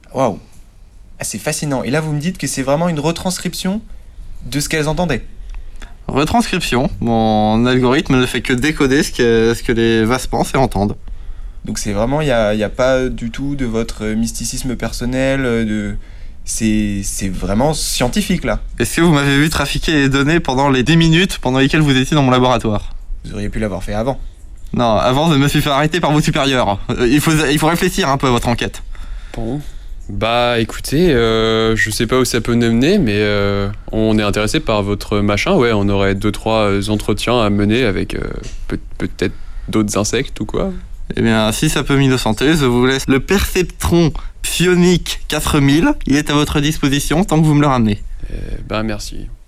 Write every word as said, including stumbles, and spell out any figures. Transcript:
Waouh. Ah, c'est fascinant. Et là, vous me dites que c'est vraiment une retranscription de ce qu'elles entendaient. Retranscription. Mon algorithme ne fait que décoder ce que, ce que les vases pensent et entendent. Donc c'est vraiment, il n'y a, y a pas du tout de votre mysticisme personnel, de... C'est, c'est vraiment scientifique, là. Est-ce que vous m'avez vu trafiquer les données pendant les dix minutes pendant lesquelles vous étiez dans mon laboratoire ? Vous auriez pu l'avoir fait avant. Non, avant, je me suis fait arrêter par vos supérieurs. Euh, il faut, il faut réfléchir un peu à votre enquête. Bon. Bah écoutez, euh, je sais pas où ça peut nous mener, mais euh, on est intéressé par votre machin. Ouais, on aurait deux, trois entretiens à mener avec euh, peut- peut-être d'autres insectes ou quoi. Eh bien, si ça peut m'innocenter, je vous laisse le perceptron psionique quatre mille. Il est à votre disposition tant que vous me le ramenez. Euh, bah merci.